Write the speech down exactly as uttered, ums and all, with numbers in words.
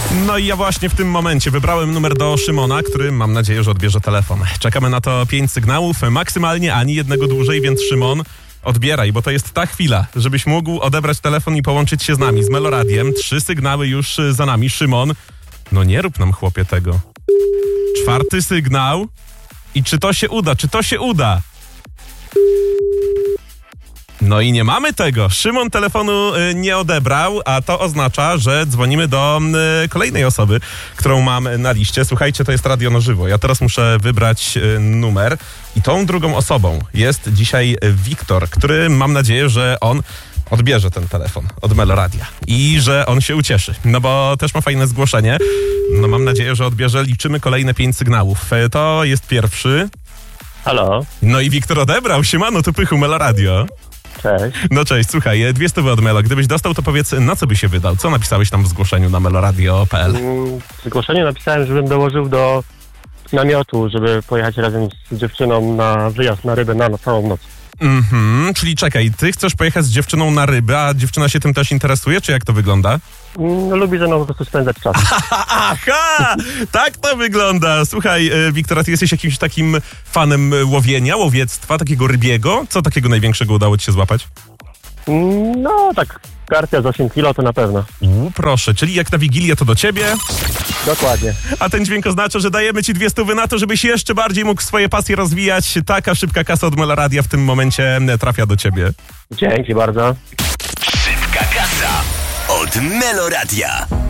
No i ja właśnie w tym momencie wybrałem numer do Szymona, który mam nadzieję, że odbierze telefon. Czekamy na to pięć sygnałów, maksymalnie ani jednego dłużej, więc Szymon, odbieraj, bo to jest ta chwila, żebyś mógł odebrać telefon i połączyć się z nami, z Meloradiem. Trzy sygnały już za nami. Szymon, no nie rób nam, chłopie, tego. Czwarty sygnał. I czy to się uda? Czy to się uda? No i nie mamy tego. Szymon telefonu y, nie odebrał, a to oznacza, że dzwonimy do y, kolejnej osoby, którą mam na liście. Słuchajcie, to jest Radio na żywo. Ja teraz muszę wybrać y, numer i tą drugą osobą jest dzisiaj Wiktor, który mam nadzieję, że on odbierze ten telefon od Meloradia i że on się ucieszy, no bo też ma fajne zgłoszenie. No mam nadzieję, że odbierze. Liczymy kolejne pięć sygnałów. Y, to jest pierwszy. Halo. No i Wiktor odebrał. Siemano, tu Pychu, Meloradio. Cześć. No cześć, słuchaj, dwie stówy od Melo. Gdybyś dostał, to powiedz, na co by się wydał? Co napisałeś tam w zgłoszeniu na meloradio kropka p l? W zgłoszeniu napisałem, żebym dołożył do namiotu, żeby pojechać razem z dziewczyną na wyjazd na rybę na, na całą noc. Mhm, czyli czekaj, ty chcesz pojechać z dziewczyną na rybę, a dziewczyna się tym też interesuje, czy jak to wygląda? No, lubi ze mną po prostu spędzać czas. Aha, tak to wygląda. Słuchaj, Wiktor, ty jesteś jakimś takim fanem łowienia, łowiectwa, takiego rybiego? Co takiego największego udało ci się złapać? No, tak, karpia z osiem kilo to na pewno. U, proszę, czyli jak na Wigilię to do ciebie? Dokładnie. A ten dźwięk oznacza, że dajemy ci dwie stówy na to, żebyś jeszcze bardziej mógł swoje pasje rozwijać. Taka szybka kasa od Meloradia w tym momencie trafia do ciebie. Dzięki bardzo. Szybka kasa od Meloradia.